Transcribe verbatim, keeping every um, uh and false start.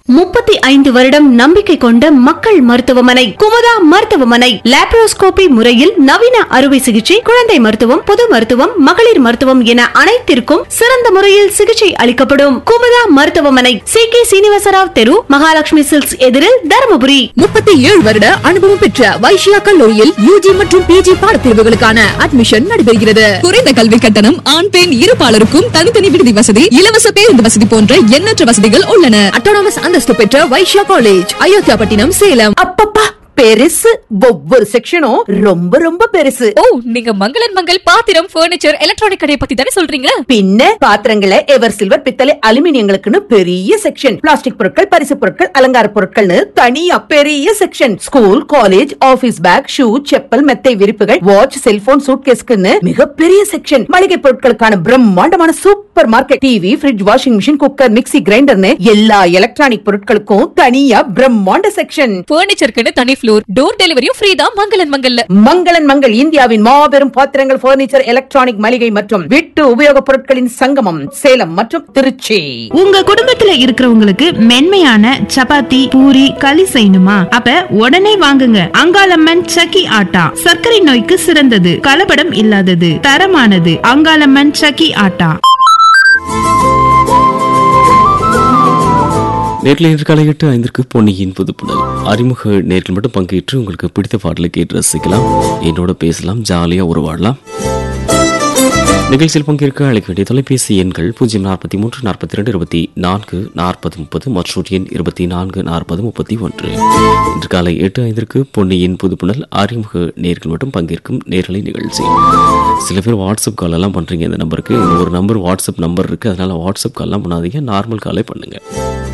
முப்பத்தி ஐந்து வருடம் நம்பிக்கை கொண்ட மக்கள் மருத்துவமனை குமுதா மருத்துவமனை. லாப்ரோஸ்கோபி முறையில் நவீன அறுவை சிகிச்சை, குழந்தை மருத்துவம், பொது மருத்துவம், மகளிர் மருத்துவம் என அனைத்திற்கும் சிறந்த முறையில் சிகிச்சை அளிக்கப்படும். குமுதா மருத்துவமனை, சி கே சீனிவாசராவ் தெரு, மகாலட்சுமி சில்க்ஸ் எதிரில், தருமபுரி. முப்பத்தி ஏழு வருட அனுபவம் பெற்ற வைஷ்யா கல்லூரியில் யூஜி மற்றும் பிஜி பாடப்பிரிவுகளுக்கான அட்மிஷன் நடைபெறுகிறது. குறைந்த கல்வி கட்டணம், ஆண் பெண் இருபாலருக்கும் தனித்தனி விடுதி வசதி, இலவச பேருந்து வசதி போன்ற எண்ணற்ற வசதிகள் உள்ளன. அட்டானமஸ் அந்தஸ்து பெற்ற வைஷ்யா காலேஜ், அயோத்தியாபட்டினம், சேலம். அப்பப்பா பெருசு, ஒவ்வொரு செக்ஷனும் ரொம்ப ரொம்ப பெருசு. ஓ, நீங்க மங்களன் மங்கள் பாத்திரம், பர்னிச்சர், எலக்ட்ரானிக் கடை பத்தி தானே சொல்றீங்க? பின்ன பாத்திரங்களை எவர் சில்வர், பித்தளை, அலுமினியங்களுக்குன்னு பெரிய செக்ஷன், பிளாஸ்டிக் பொருட்கள், பரிசு பொருட்கள், அலங்கார பொருட்கள்னு தனியா பெரிய section, school, college, office back, shoe, chappal, மெத்தை விரிப்புகள், வாட்ச், செல்போன், சூட்கேஸ்க்குன்னு மிகப்பெரிய செக்ஷன், மளிகை பொருட்களுக்கான பிரம்மாண்டமான super market, TV, fridge, washing machine, cooker, mixie, கிரைண்டர்னு எல்லா எலக்ட்ரானிக் பொருட்களுக்கும் தனியா பிரம்மாண்ட செக்ஷன். பர்னிச்சருக்குன்னு தனி ஃப்ளோர், டோர் டெலிவரியும் ஃப்ரீ தான் மங்களன் மங்கல்ல. மங்களன் மங்கள் இந்தியாவின் மாபெரும் பாத்திரங்கள், பர்னிச்சர், எலக்ட்ரானிக், மளிகை மற்றும் வீட்டு உபயோகப் பொருட்களின் சங்கமம், சேலம் மற்றும் திருச்சி. உங்க குடும்பத்துல இருக்கிறவங்களுக்கு மென்மையான சப்பாத்தி, பூரி, களி செய்யணுமா? அப்ப உடனே வாங்குங்க அங்காளம்மன் சக்கி ஆட்டா. சர்க்கரை நோய்க்கு சிறந்தது, கலப்படம் இல்லாதது, தரமானது. அங்காளம்மன் சக்கி ஆட்டா. நேரில் இன்று காலை எட்டு ஐந்திற்கு பொன்னியின் புதுப்புணல் அறிமுக நேரில் மட்டும் பங்கேற்று உங்களுக்கு பிடித்த பாடலை கேட்டு ரசிக்கலாம், என்னோட பேசலாம், ஜாலியா உருவாடலாம். நிகழ்ச்சியில் பங்கேற்க அழைக்க வேண்டிய தொலைபேசி எண்கள் பூஜ்ஜியம் நாற்பத்தி மூன்று நாற்பத்தி இரண்டு இருபத்தி நான்கு நாற்பது முப்பது மற்றொரு எண் இருபத்தி நான்கு நாற்பது முப்பத்தி ஒன்று. இன்று காலை எட்டு ஐந்திற்கு பொன்னியின் புதுப்புணல் அறிமுக நேர்கள் மட்டும் பங்கேற்கும் நேரலை நிகழ்ச்சி. சில பேர் வாட்ஸ்அப் கால் எல்லாம் பண்றீங்க, இந்த நம்பருக்கு ஒரு நம்பர் வாட்ஸ்அப் நம்பர் இருக்கு, அதனால வாட்ஸ்அப் கால்லாம் பண்ணாதீங்க, நார்மல் காலே பண்ணுங்க.